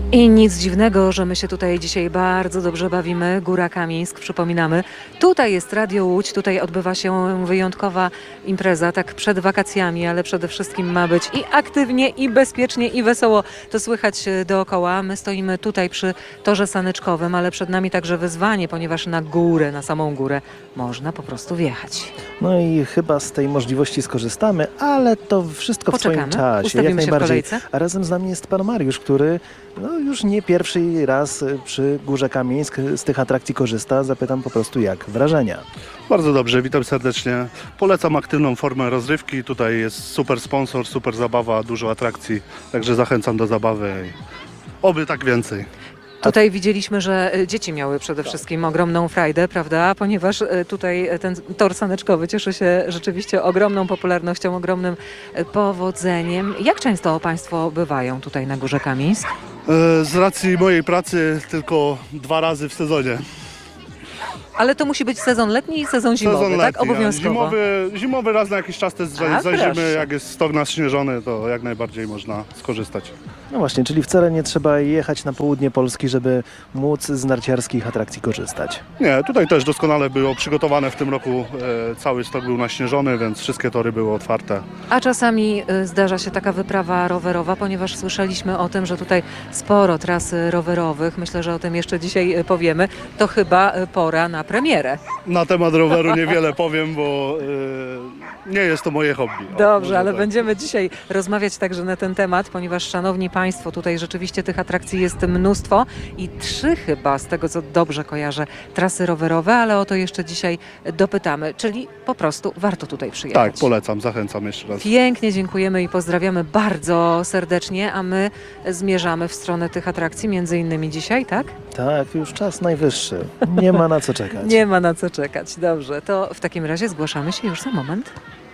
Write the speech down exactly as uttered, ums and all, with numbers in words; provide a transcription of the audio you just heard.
I nic dziwnego, że my się tutaj dzisiaj bardzo dobrze bawimy. Góra Kamieńsk, przypominamy. Tutaj jest Radio Łódź, tutaj odbywa się wyjątkowa impreza, tak przed wakacjami, ale przede wszystkim ma być i aktywnie, i bezpiecznie, i wesoło. To słychać dookoła. My stoimy tutaj przy torze saneczkowym, ale przed nami także wyzwanie, ponieważ na górę, na samą górę można po prostu wjechać. No i chyba z tej możliwości skorzystamy, ale to wszystko Poczekamy, w swoim czasie, ustawimy jak się w najbardziej. kolejce. A razem z nami jest pan Mariusz, który no, już nie pierwszy raz przy Górze Kamieńsk z tych atrakcji korzysta. Zapytam po prostu, jak wrażenia. Bardzo dobrze, witam serdecznie. Polecam aktywną formę rozrywki. Tutaj jest super sponsor, super zabawa, dużo atrakcji, także zachęcam do zabawy. I oby tak więcej. Tutaj widzieliśmy, że e, dzieci miały przede wszystkim ogromną frajdę, prawda? Ponieważ e, tutaj e, ten tor saneczkowy cieszy się rzeczywiście ogromną popularnością, ogromnym e, powodzeniem. Jak często Państwo bywają tutaj na Górze Kamieńsk? E, Z racji mojej pracy tylko dwa razy w sezonie. Ale to musi być sezon letni i sezon zimowy, Sezon tak? letni, a Obowiązkowo. Zimowy, zimowy raz na jakiś czas też A, zajrzymy, proszę. jak jest stok naśnieżony, to jak najbardziej można skorzystać. No właśnie, czyli wcale nie trzeba jechać na południe Polski, żeby móc z narciarskich atrakcji korzystać. Nie, tutaj też doskonale było przygotowane w tym roku, e, cały stok był naśnieżony, więc wszystkie tory były otwarte. A czasami y, zdarza się taka wyprawa rowerowa, ponieważ słyszeliśmy o tym, że tutaj sporo tras y, rowerowych, myślę, że o tym jeszcze dzisiaj y, powiemy, to chyba y, pora na premierę. Na temat roweru niewiele powiem, bo e, nie jest to moje hobby. O, Dobrze, może ale tak. będziemy dzisiaj rozmawiać także na ten temat, ponieważ szanowni Państwo, tutaj rzeczywiście tych atrakcji jest mnóstwo i trzy chyba, z tego co dobrze kojarzę, trasy rowerowe, ale o to jeszcze dzisiaj dopytamy, czyli po prostu warto tutaj przyjechać. Tak, polecam, zachęcam jeszcze raz. Pięknie dziękujemy i pozdrawiamy bardzo serdecznie, a my zmierzamy w stronę tych atrakcji, między innymi dzisiaj, tak? Tak, już czas najwyższy. Nie ma na co czekać. Nie ma na co czekać. Dobrze, to w takim razie zgłaszamy się już za moment.